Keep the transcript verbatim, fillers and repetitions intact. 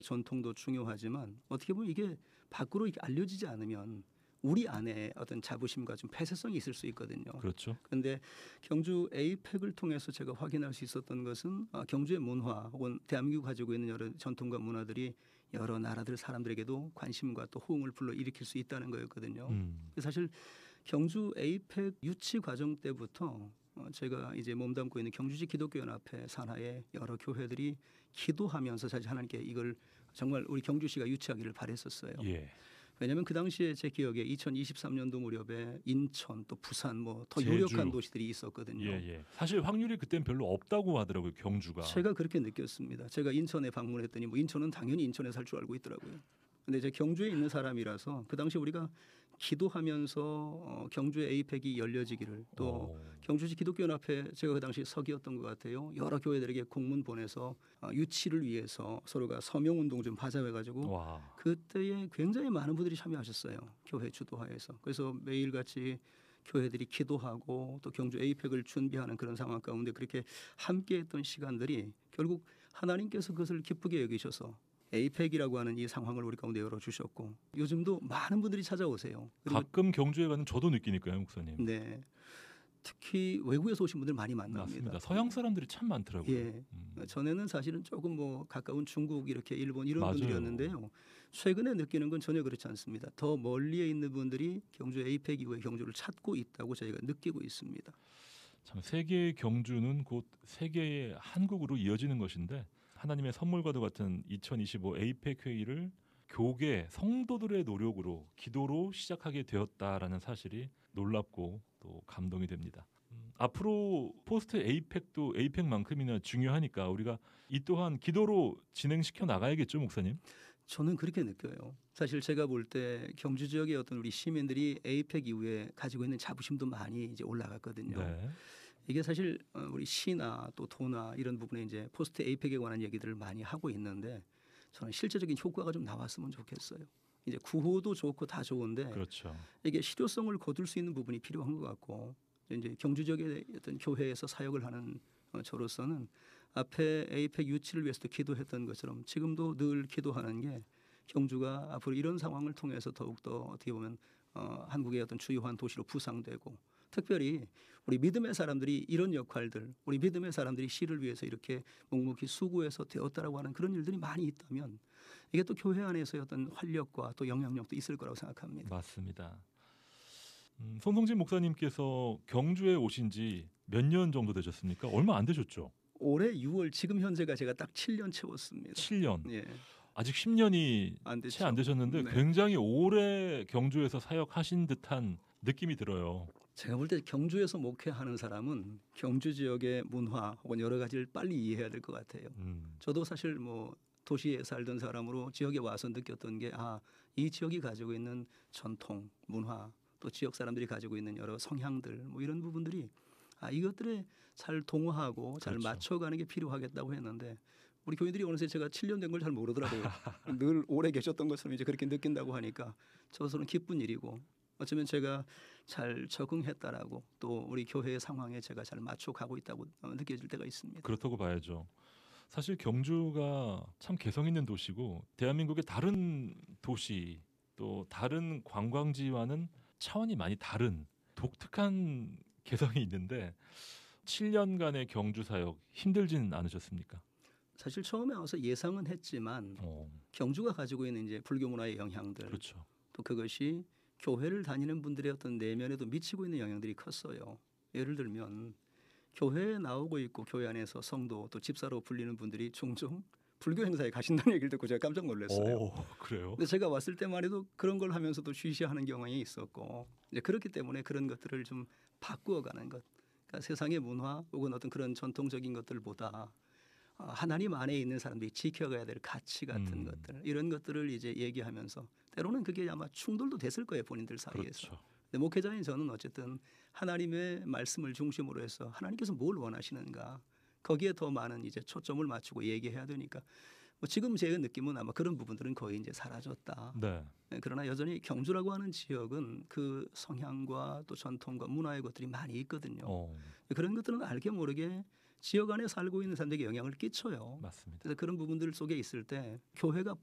전통도 중요하지만 어떻게 보면 이게 밖으로 이렇게 알려지지 않으면 우리 안에 어떤 자부심과 좀 폐쇄성이 있을 수 있거든요. 그렇죠. 그런데 경주 에이펙을 통해서 제가 확인할 수 있었던 것은 경주의 문화 혹은 대한민국이 가지고 있는 여러 전통과 문화들이 여러 나라들 사람들에게도 관심과 또 호응을 불러일으킬 수 있다는 거였거든요. 음. 사실 경주 에이펙 유치 과정 때부터 제가 이제 몸담고 있는 경주시 기독교연합회 산하의 여러 교회들이 기도하면서 사실 하나님께 이걸 정말 우리 경주시가 유치하기를 바랬었어요. 예. 왜냐하면 그 당시에 제 기억에 이천이십삼 년도 무렵에 인천 또 부산 뭐 더 유력한 도시들이 있었거든요. 예, 예. 사실 확률이 그땐 별로 없다고 하더라고요. 경주가. 제가 그렇게 느꼈습니다. 제가 인천에 방문했더니 뭐 인천은 당연히 인천에 살 줄 알고 있더라고요. 근데 이제 경주에 있는 사람이라서 그 당시 우리가 기도하면서 어, 경주의 에이펙이 열려지기를 또 오. 경주시 기독교연합회 제가 그 당시 서기였던 것 같아요. 여러 교회들에게 공문 보내서 어, 유치를 위해서 서로가 서명운동 좀 하자해가지고 그때에 굉장히 많은 분들이 참여하셨어요. 교회 주도하에서. 그래서 매일같이 교회들이 기도하고 또 경주 에이펙을 준비하는 그런 상황 가운데 그렇게 함께했던 시간들이 결국 하나님께서 그것을 기쁘게 여기셔서 에이펙이라고 하는 이 상황을 우리 가운데 열어주셨고 요즘도 많은 분들이 찾아오세요. 가끔 경주에 가는 저도 느끼니까요, 목사님. 네, 특히 외국에서 오신 분들 많이 만납니다. 맞습니다. 서양 사람들이 참 많더라고요. 예, 음. 전에는 사실은 조금 뭐 가까운 중국 이렇게 일본 이런 맞아요. 분들이었는데요. 최근에 느끼는 건 전혀 그렇지 않습니다. 더 멀리에 있는 분들이 경주 에이펙 이후에 경주를 찾고 있다고 저희가 느끼고 있습니다. 참 세계의 경주는 곧 세계의 한국으로 이어지는 것인데 하나님의 선물과도 같은 이천이십오 에이펙 회의를 교계 성도들의 노력으로 기도로 시작하게 되었다라는 사실이 놀랍고 또 감동이 됩니다. 음, 앞으로 포스트 에이펙도 에이펙만큼이나 중요하니까 우리가 이 또한 기도로 진행시켜 나가야겠죠, 목사님? 저는 그렇게 느껴요. 사실 제가 볼 때 경주 지역의 어떤 우리 시민들이 에이펙 이후에 가지고 있는 자부심도 많이 이제 올라갔거든요. 네. 이게 사실 우리 시나 또 도나 이런 부분에 이제 포스트 에이펙에 관한 얘기들을 많이 하고 있는데 저는 실제적인 효과가 좀 나왔으면 좋겠어요. 이제 구호도 좋고 다 좋은데 그렇죠. 이게 실효성을 거둘 수 있는 부분이 필요한 것 같고 이제 경주 지역의 어떤 교회에서 사역을 하는 저로서는 앞에 에이펙 유치를 위해서도 기도했던 것처럼 지금도 늘 기도하는 게 경주가 앞으로 이런 상황을 통해서 더욱더 어떻게 보면 어, 한국의 어떤 주요한 도시로 부상되고 특별히 우리 믿음의 사람들이 이런 역할들 우리 믿음의 사람들이 시를 위해서 이렇게 묵묵히 수고해서 되었다라고 하는 그런 일들이 많이 있다면 이게 또 교회 안에서의 어떤 활력과 또 영향력도 있을 거라고 생각합니다. 맞습니다. 음, 손성진 목사님께서 경주에 오신 지 몇 년 정도 되셨습니까? 얼마 안 되셨죠? 올해 유월 지금 현재가 제가 딱 칠 년 채웠습니다. 칠 년. 예. 아직 십 년이 채 안 되셨는데 네. 굉장히 오래 경주에서 사역하신 듯한 느낌이 들어요. 제가 볼 때 경주에서 목회하는 사람은 경주 지역의 문화 혹은 여러 가지를 빨리 이해해야 될 것 같아요. 음. 저도 사실 뭐 도시에 살던 사람으로 지역에 와서 느꼈던 게 아, 이 지역이 가지고 있는 전통, 문화 또 지역 사람들이 가지고 있는 여러 성향들 뭐 이런 부분들이 아, 이것들에 잘 동화하고 잘 그렇죠. 맞춰가는 게 필요하겠다고 했는데 우리 교인들이 어느새 제가 칠 년 된 걸 잘 모르더라고요. 늘 오래 계셨던 것처럼 이제 그렇게 느낀다고 하니까 저로서는 기쁜 일이고 어쩌면 제가 잘 적응했다라고 또 우리 교회의 상황에 제가 잘 맞춰가고 있다고 느껴질 때가 있습니다. 그렇다고 봐야죠. 사실 경주가 참 개성 있는 도시고 대한민국의 다른 도시 또 다른 관광지와는 차원이 많이 다른 독특한 개성이 있는데 칠 년간의 경주 사역 힘들지는 않으셨습니까? 사실 처음에 와서 예상은 했지만 어. 경주가 가지고 있는 이제 불교 문화의 영향들 그렇죠. 또 그것이 교회를 다니는 분들의 어떤 내면에도 미치고 있는 영향들이 컸어요. 예를 들면 교회에 나오고 있고 교회 안에서 성도 또 집사로 불리는 분들이 종종 불교 행사에 가신다는 얘기를 듣고 제가 깜짝 놀랐어요. 오, 그래요? 근데 제가 왔을 때만 해도 그런 걸 하면서도 쉬쉬하는 경향이 있었고 이제 그렇기 때문에 그런 것들을 좀 바꾸어가는 것. 그러니까 세상의 문화 혹은 어떤 그런 전통적인 것들보다 하나님 안에 있는 사람들이 지켜가야 될 가치 같은 음. 것들 이런 것들을 이제 얘기하면서 때로는 그게 아마 충돌도 됐을 거예요. 본인들 사이에서. 그렇죠. 근데 목회자인 저는 어쨌든 하나님의 말씀을 중심으로 해서 하나님께서 뭘 원하시는가 거기에 더 많은 이제 초점을 맞추고 얘기해야 되니까 뭐 지금 제 느낌은 아마 그런 부분들은 거의 이제 사라졌다. 네. 그러나 여전히 경주라고 하는 지역은 그 성향과 또 전통과 문화의 것들이 많이 있거든요. 어. 그런 것들은 알게 모르게 지역 안에 살고 있는 사람들에게 영향을 끼쳐요. 맞습니다. 그래서 그런 부분들 속에 있을 때 교회가